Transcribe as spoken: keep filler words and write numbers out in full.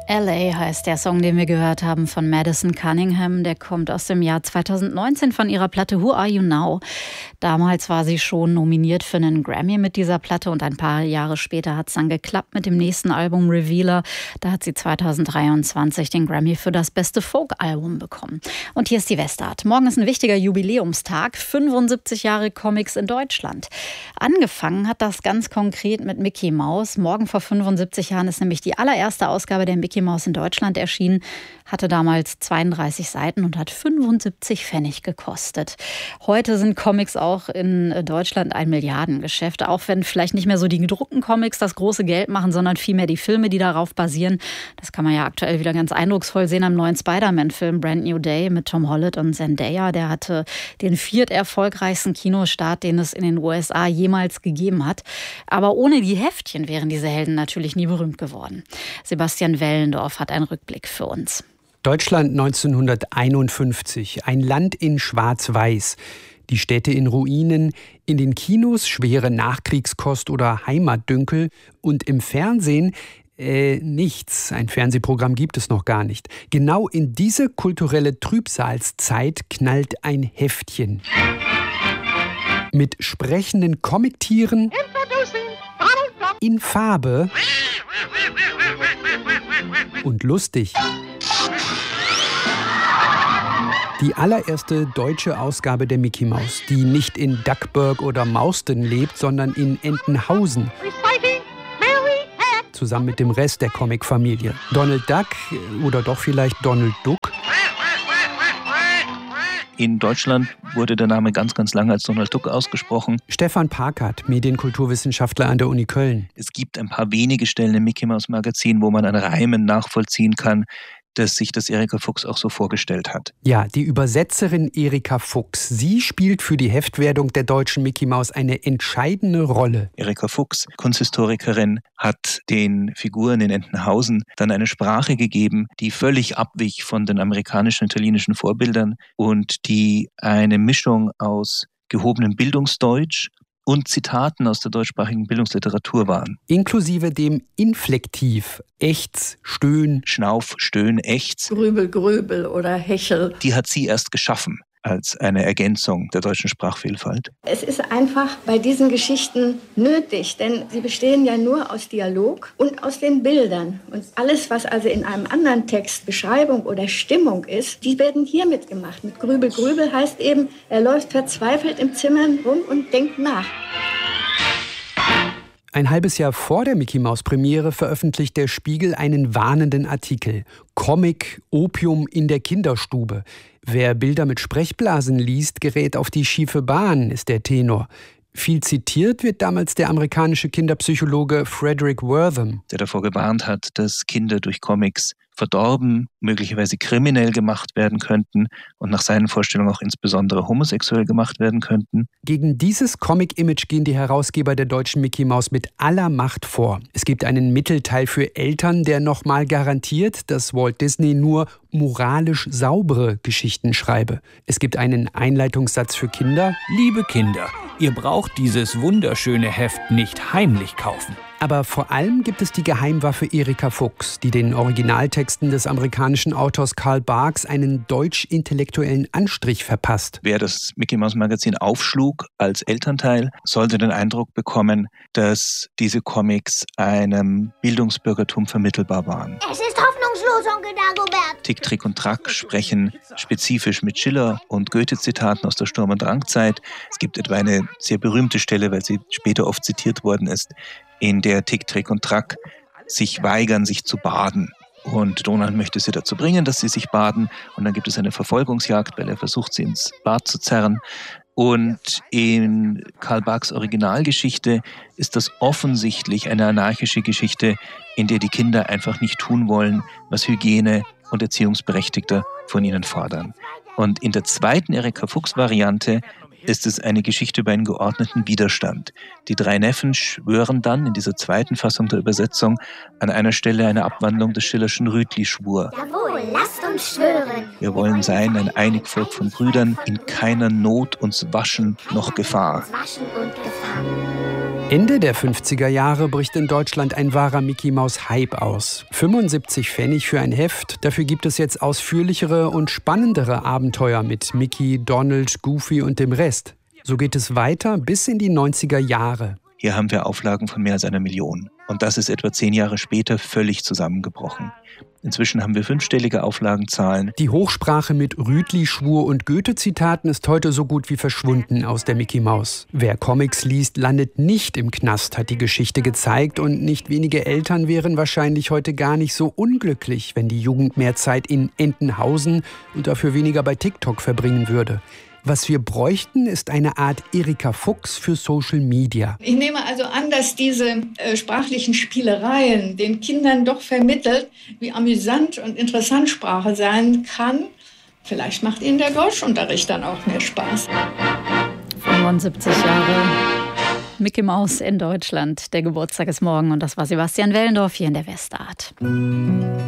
L A heißt der Song, den wir gehört haben von Madison Cunningham. Der kommt aus dem Jahr zweitausendneunzehn von ihrer Platte Who Are You Now? Damals war sie schon nominiert für einen Grammy mit dieser Platte und ein paar Jahre später hat es dann geklappt mit dem nächsten Album Revealer. Da hat sie zweitausenddreiundzwanzig den Grammy für das beste Folk-Album bekommen. Und hier ist die Westart. Morgen ist ein wichtiger Jubiläumstag. fünfundsiebzig Jahre Comics in Deutschland. Angefangen hat das ganz konkret mit Mickey Mouse. Morgen vor fünfundsiebzig Jahren ist nämlich die allererste Ausgabe der Mickey Maus in Deutschland erschienen, hatte damals zweiunddreißig Seiten und hat fünfundsiebzig Pfennig gekostet. Heute sind Comics auch in Deutschland ein Milliardengeschäft, auch wenn vielleicht nicht mehr so die gedruckten Comics das große Geld machen, sondern vielmehr die Filme, die darauf basieren. Das kann man ja aktuell wieder ganz eindrucksvoll sehen am neuen Spider-Man-Film Brand New Day mit Tom Holland und Zendaya. Der hatte den vierterfolgreichsten Kinostart, den es in den U S A jemals gegeben hat. Aber ohne die Heftchen wären diese Helden natürlich nie berühmt geworden. Sebastian Wellendorf hat einen Rückblick für uns. Deutschland neunzehnhunderteinundfünfzig, ein Land in Schwarz-Weiß. Die Städte in Ruinen, in den Kinos schwere Nachkriegskost oder Heimatdünkel und im Fernsehen äh, nichts. Ein Fernsehprogramm gibt es noch gar nicht. Genau in diese kulturelle Trübsalzeit knallt ein Heftchen. Mit sprechenden Comictieren in Farbe und lustig. Die allererste deutsche Ausgabe der Mickey Maus, die nicht in Duckburg oder Mauston lebt, sondern in Entenhausen. Zusammen mit dem Rest der Comicfamilie. Donald Duck oder doch vielleicht Donald Duck? In Deutschland wurde der Name ganz, ganz lange als Donald Duck ausgesprochen. Stefan Parkert, Medienkulturwissenschaftler an der Uni Köln. Es gibt ein paar wenige Stellen im Mickey Mouse Magazin, wo man an Reimen nachvollziehen kann, dass sich das Erika Fuchs auch so vorgestellt hat. Ja, die Übersetzerin Erika Fuchs. Sie spielt für die Heftwerdung der deutschen Mickey Maus eine entscheidende Rolle. Erika Fuchs, Kunsthistorikerin, hat den Figuren in Entenhausen dann eine Sprache gegeben, die völlig abwich von den amerikanischen und italienischen Vorbildern und die eine Mischung aus gehobenem Bildungsdeutsch und Zitaten aus der deutschsprachigen Bildungsliteratur waren. Inklusive dem Inflektiv, Ächz, Stöhn, Schnauf, Stöhn, Ächz. Grübel, Grübel oder Hechel. Die hat sie erst geschaffen als eine Ergänzung der deutschen Sprachvielfalt. Es ist einfach bei diesen Geschichten nötig, denn sie bestehen ja nur aus Dialog und aus den Bildern. Und alles, was also in einem anderen Text Beschreibung oder Stimmung ist, die werden hier mitgemacht. Mit Grübel, Grübel heißt eben, er läuft verzweifelt im Zimmer rum und denkt nach. Ein halbes Jahr vor der Mickey-Maus-Premiere veröffentlicht der Spiegel einen warnenden Artikel. Comic, Opium in der Kinderstube. Wer Bilder mit Sprechblasen liest, gerät auf die schiefe Bahn, ist der Tenor. Viel zitiert wird damals der amerikanische Kinderpsychologe Frederick Wertham, der davor gewarnt hat, dass Kinder durch Comics verdorben, möglicherweise kriminell gemacht werden könnten und nach seinen Vorstellungen auch insbesondere homosexuell gemacht werden könnten. Gegen dieses Comic-Image gehen die Herausgeber der deutschen Mickey Maus mit aller Macht vor. Es gibt einen Mittelteil für Eltern, der nochmal garantiert, dass Walt Disney nur moralisch saubere Geschichten schreibe. Es gibt einen Einleitungssatz für Kinder. Liebe Kinder, ihr braucht dieses wunderschöne Heft nicht heimlich kaufen. Aber vor allem gibt es die Geheimwaffe Erika Fuchs, die den Originaltexten des amerikanischen Autors Karl Barks einen deutsch-intellektuellen Anstrich verpasst. Wer das Mickey Mouse Magazin aufschlug als Elternteil, sollte den Eindruck bekommen, dass diese Comics einem Bildungsbürgertum vermittelbar waren. Es ist hoffnungslos, Onkel Dagobert. Tick, Trick und Track sprechen spezifisch mit Schiller und Goethe-Zitaten aus der Sturm- und Drangzeit. Es gibt etwa eine sehr berühmte Stelle, weil sie später oft zitiert worden ist, in der Tick, Trick und Track sich weigern, sich zu baden. Und Donald möchte sie dazu bringen, dass sie sich baden. Und dann gibt es eine Verfolgungsjagd, weil er versucht, sie ins Bad zu zerren. Und in Karl Barks Originalgeschichte ist das offensichtlich eine anarchische Geschichte, in der die Kinder einfach nicht tun wollen, was Hygiene und Erziehungsberechtigte von ihnen fordern. Und in der zweiten Erika Fuchs-Variante ist es eine Geschichte über einen geordneten Widerstand. Die drei Neffen schwören dann in dieser zweiten Fassung der Übersetzung an einer Stelle eine Abwandlung des Schillerschen Rütli-Schwur. Jawohl, lasst uns schwören. Wir wollen sein ein einig Volk von Brüdern, in keiner Not uns waschen noch Gefahr. Waschen und Gefahr. Ende der fünfziger Jahre bricht in Deutschland ein wahrer Mickey-Maus-Hype aus. fünfundsiebzig Pfennig für ein Heft, dafür gibt es jetzt ausführlichere und spannendere Abenteuer mit Mickey, Donald, Goofy und dem Rest. So geht es weiter bis in die neunziger Jahre. Hier haben wir Auflagen von mehr als einer Million. Und das ist etwa zehn Jahre später völlig zusammengebrochen. Inzwischen haben wir fünfstellige Auflagenzahlen. Die Hochsprache mit Rütli, Schwur und Goethe-Zitaten ist heute so gut wie verschwunden aus der Mickey Maus. Wer Comics liest, landet nicht im Knast, hat die Geschichte gezeigt. Und nicht wenige Eltern wären wahrscheinlich heute gar nicht so unglücklich, wenn die Jugend mehr Zeit in Entenhausen und dafür weniger bei TikTok verbringen würde. Was wir bräuchten, ist eine Art Erika Fuchs für Social Media. Ich nehme also an, dass diese äh, sprachlichen Spielereien den Kindern doch vermittelt, wie amüsant und interessant Sprache sein kann. Vielleicht macht ihnen der Deutschunterricht dann auch mehr Spaß. fünfundsiebzig Jahre Mickey Maus in Deutschland. Der Geburtstag ist morgen und das war Sebastian Wellendorf hier in der Westart.